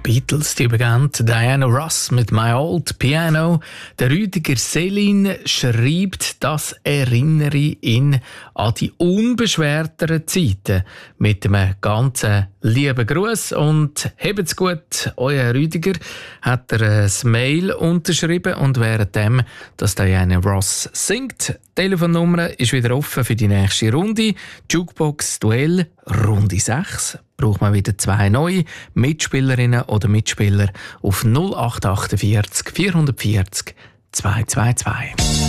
Beatles, die bekannt Diana Ross mit My Old Piano. Der Rüdiger Selin schreibt, das erinnere ihn an die unbeschwerteren Zeiten. Mit einem ganzen lieben Gruß und habt's gut. Euer Rüdiger hat ein Mail unterschrieben und währenddem, dass Diana Ross singt, die Telefonnummer ist wieder offen für die nächste Runde. Jukebox Duell Runde 6. Braucht man wieder 2 neue Mitspielerinnen oder Mitspieler auf 0848 440 222.